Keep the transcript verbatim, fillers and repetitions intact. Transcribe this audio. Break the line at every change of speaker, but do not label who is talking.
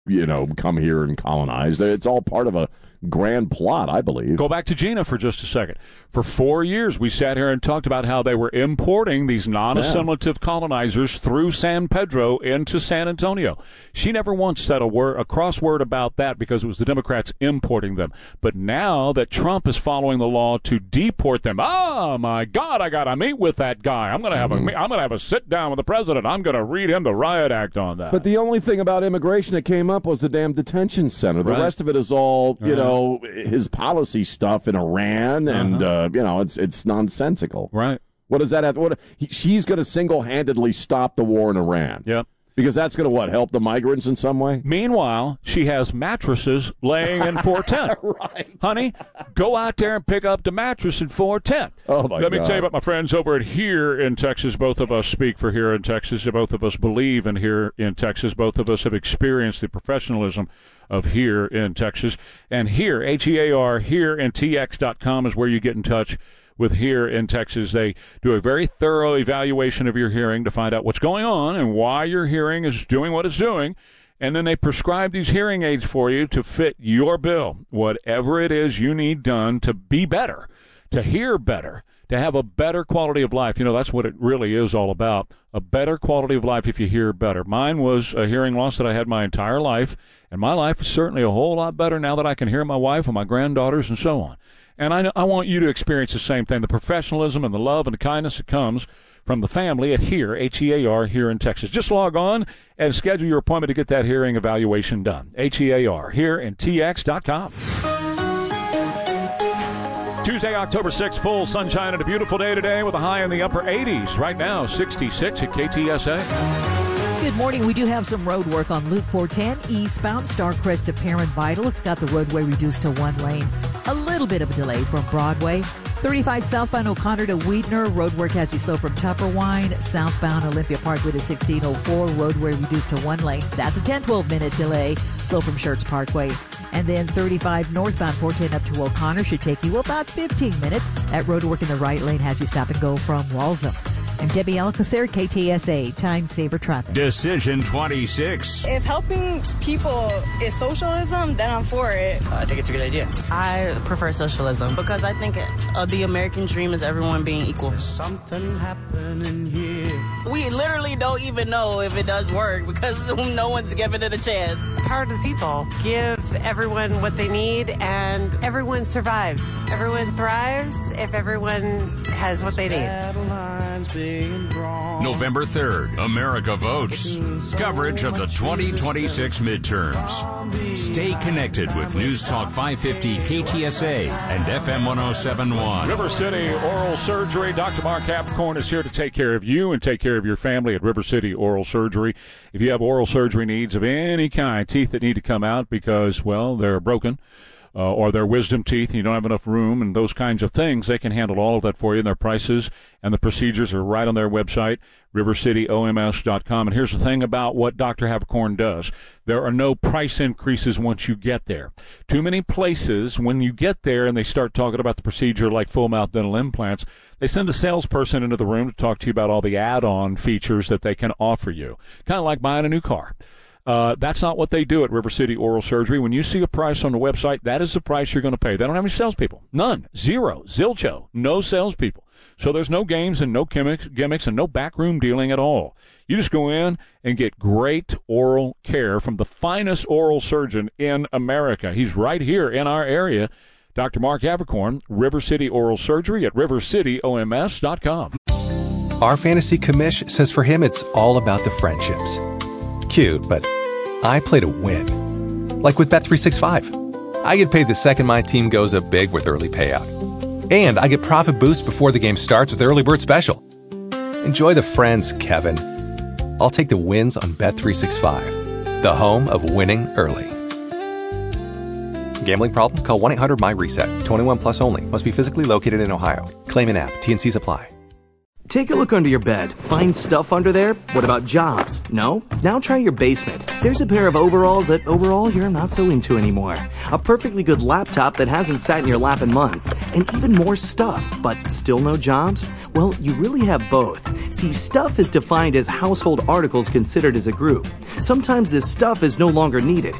you know, come here and colonize. It's all part of a grand plot, I believe.
Go back to Gina for just a second. For four years, we sat here and talked about how they were importing these non-assimilative yeah. colonizers through San Pedro into San Antonio. She never once said a word, a crossword about that because it was the Democrats importing them. But now that Trump is following the law to deport them, oh my God, I got to meet with that guy. I'm going to have mm-hmm. a I'm going to have a sit down with the president. I'm going to read him the riot act on that.
But the only thing about immigration that came up was the damn detention center. The right. rest of it is all, you uh-huh. know, his policy stuff in Iran, and uh-huh. uh, you know, it's it's nonsensical.
Right?
What does that have? What he, she's going to single-handedly stop the war in Iran?
Yep.
Because that's going to what help the migrants in some way.
Meanwhile, she has mattresses laying in four ten.
Right,
honey, go out there and pick up the mattress in four ten.
Oh my
Let
God.
me tell you about my friends over at Here in Texas. Both of us speak for Here in Texas. Both of us believe in Here in Texas. Both of us have experienced the professionalism of Here in Texas. And Here, H E A R, here and T X dot com is where you get in touch with Here in Texas. They do a very thorough evaluation of your hearing to find out what's going on and why your hearing is doing what it's doing. And then they prescribe these hearing aids for you to fit your bill, whatever it is you need done to be better, to hear better, to have a better quality of life. You know, that's what it really is all about, a better quality of life if you hear better. Mine was a hearing loss that I had my entire life, and my life is certainly a whole lot better now that I can hear my wife and my granddaughters and so on. And I, I want you to experience the same thing, the professionalism and the love and the kindness that comes from the family at Here, H E A R, here in Texas. Just log on and schedule your appointment to get that hearing evaluation done. H E A R, here and T X dot com. Tuesday, October sixth, full sunshine and a beautiful day today with a high in the upper eighties. Right now, sixty-six at K T S A.
Good morning. We do have some road work on Loop four ten eastbound, Starcrest to Perrin Vital. It's got the roadway reduced to one lane. A little bit of a delay from Broadway. thirty-five southbound O'Connor to Weidner. Road work has you slow from Tupperwine. Southbound Olympia Parkway to sixteen oh four. Roadway reduced to one lane. That's a ten, twelve minute delay. Slow from Schertz Parkway. And then thirty-five northbound four ten up to O'Connor should take you about fifteen minutes. That road work in the right lane has you stop and go from Walsham. I'm Debbie Alcacer, K T S A, Time Saver Traffic.
Decision twenty-six.
If helping people is socialism, then I'm for it.
I think it's a good idea.
I prefer socialism because I think uh, the American dream is everyone being equal.
There's something happening here.
We literally don't even know if it does work because no one's giving it a chance.
Power to the people. Give everyone what they need and everyone survives. Everyone thrives if everyone has what they need.
November third, America votes. Coverage of the twenty twenty-six midterms. Stay connected with News Talk five fifty K T S A and F M one oh seven point one.
River City Oral Surgery. Doctor Mark Capricorn is here to take care of you and take care of your family at River City Oral Surgery. If you have oral surgery needs of any kind, teeth that need to come out because, well, they're broken, Uh, or their wisdom teeth, and you don't have enough room, and those kinds of things, they can handle all of that for you. And their prices and the procedures are right on their website, river city O M S dot com. And here's the thing about what Doctor Havicorn does. There are no price increases once you get there. Too many places, when you get there and they start talking about the procedure like full mouth dental implants, they send a salesperson into the room to talk to you about all the add-on features that they can offer you. Kind of like buying a new car. Uh, that's not what they do at River City Oral Surgery. When you see a price on the website, that is the price you're going to pay. They don't have any salespeople. None. Zero. Zilcho. No salespeople. So there's no games and no gimmicks, gimmicks and no backroom dealing at all. You just go in and get great oral care from the finest oral surgeon in America. He's right here in our area. Doctor Mark Havicorn, River City Oral Surgery at river city O M S dot com.
Our fantasy commish says for him it's all about the friendships. Cute, but I play to win. Like with Bet three sixty-five. I get paid the second my team goes up big with early payout. And I get profit boost before the game starts with Early Bird Special. Enjoy the friends, Kevin. I'll take the wins on Bet three sixty-five, the home of winning early. Gambling problem? Call one eight hundred M Y reset. twenty-one plus only. Must be physically located in Ohio. Claim in app. T and Cs apply.
Take a look under your bed. Find stuff under there? What about jobs? No? Now try your basement. There's a pair of overalls that overall you're not so into anymore. A perfectly good laptop that hasn't sat in your lap in months. And even more stuff, but still no jobs? Well, you really have both. See, stuff is defined as household articles considered as a group. Sometimes this stuff is no longer needed.